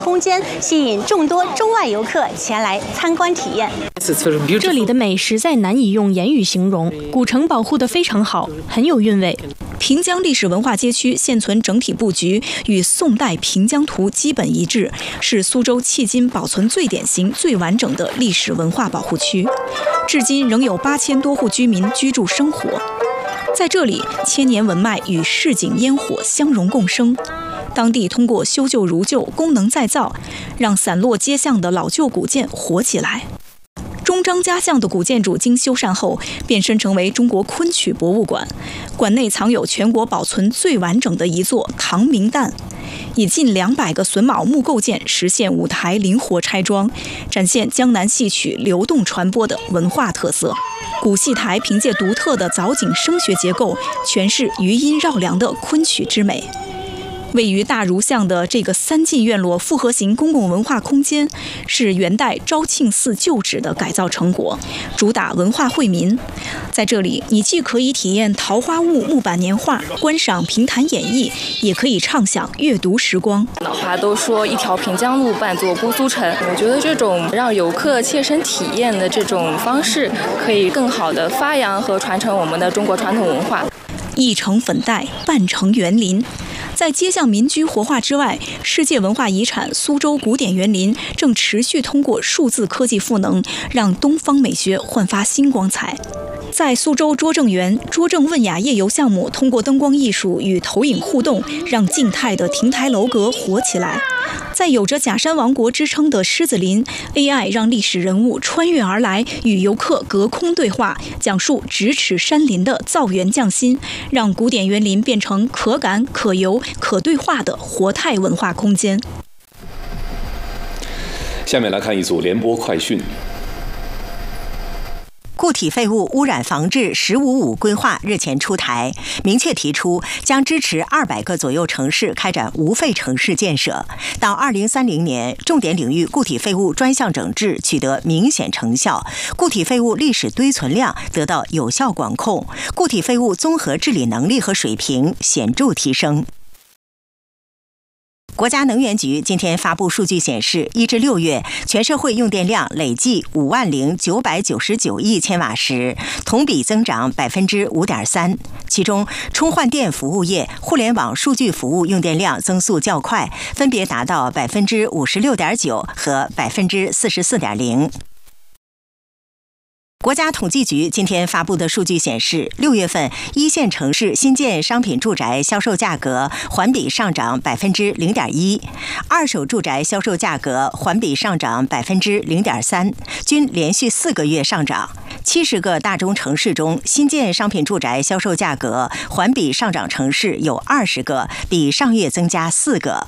空间吸引众多中外游客前来参观体验。 这里的美实在难以用言语形容，古城保护得非常好，很有韵味。 平江历史文化街区现存整体布局与宋代平江图基本一致，是苏州迄今保存最典型、最完整的历史文化保护区。至今仍有8000多户居民居住生活。在这里，千年文脉与市井烟火相融共生。当地通过修旧如旧、功能再造，让散落街巷的老旧古建活起来。中张家巷的古建筑经修缮后，变身成为中国昆曲博物馆，馆内藏有全国保存最完整的一座唐明旦，以近200个榫卯木构件实现舞台灵活拆装，展现江南戏曲流动传播的文化特色。古戏台凭借独特的藻井声学结构，诠释余音绕梁的昆曲之美。位于大儒巷的这个3进院落复合型公共文化空间，是元代昭庆寺旧址的改造成果，主打文化惠民。在这里，你既可以体验桃花坞木板年画，观赏评弹演绎，也可以畅享阅读时光。 老话都说一条平江路伴作姑苏城，我觉得这种让游客切身体验的这种方式，可以更好地发扬和传承我们的中国传统文化。 一城粉黛，半城园林。在街巷民居活化之外，世界文化遗产苏州古典园林正持续通过数字科技赋能，让东方美学焕发新光彩。在苏州拙政园，拙政问雅夜游项目通过灯光艺术与投影互动，让静态的亭台楼阁活起来。在有着假山王国之称的狮子林 ，AI 让历史人物穿越而来，与游客隔空对话，讲述咫尺山林的造园匠心，让古典园林变成可感、可游、可对话的活态文化空间。 下面来看一组联播快讯。 固体废物污染防治“15-5”规划日前出台，明确提出将支持200个左右城市开展无废城市建设。到2030年，重点领域固体废物专项整治取得明显成效，固体废物历史堆存量得到有效管控，固体废物综合治理能力和水平显著提升。国家能源局今天发布数据显示，1至6月全社会用电量累计50999亿千瓦时，同比增长5.3%。其中，充换电服务业、互联网数据服务用电量增速较快，分别达到56.9%和44.0%。国家统计局今天发布的数据显示，6月份1线城市新建商品住宅销售价格环比上涨0.1%，二手住宅销售价格环比上涨0.3%，均连续4个月上涨。70个大中城市中，新建商品住宅销售价格环比上涨城市有20个，比上月增加4个。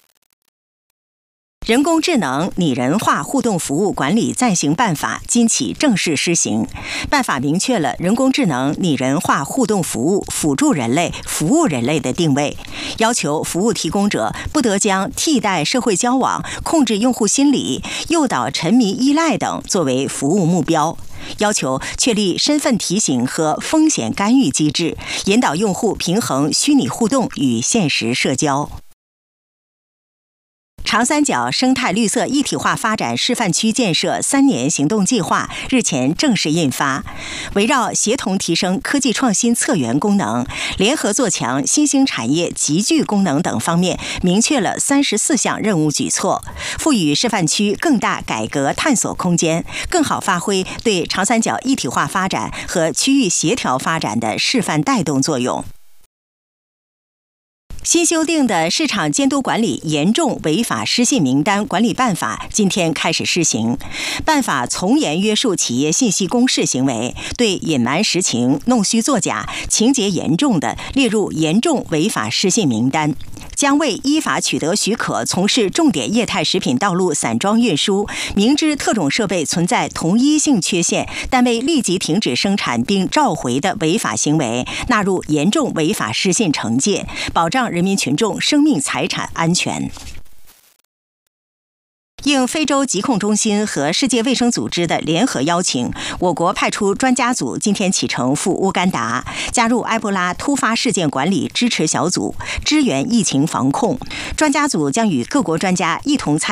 人工智能拟人化互动服务管理暂行办法今起正式施行。办法明确了人工智能拟人化互动服务辅助人类、服务人类的定位，要求服务提供者不得将替代社会交往、控制用户心理、诱导沉迷依赖等作为服务目标。要求确立身份提醒和风险干预机制，引导用户平衡虚拟互动与现实社交。长三角生态绿色一体化发展示范区建设3年行动计划日前正式印发，围绕协同提升科技创新策源功能、联合做强新兴产业集聚功能等方面，明确了34项任务举措，赋予示范区更大改革探索空间，更好发挥对长三角一体化发展和区域协调发展的示范带动作用。新修订的市场监督管理严重违法失信名单管理办法今天开始施行。办法从严约束企业信息公示行为，对隐瞒实情、弄虚作假、情节严重的列入严重违法失信名单。将为依法取得许可从事重点液态食品道路散装运输，明知特种设备存在同一性缺陷，但未立即停止生产并召回的违法行为，纳入严重违法失信惩戒，保障人民群众生命财产安全。 应非洲疾控中心和世界卫生组织的联合邀请，我国派出专家组今天启程赴乌干达，加入埃博拉突发事件管理支持小组，支援疫情防控。专家组将与各国专家一同参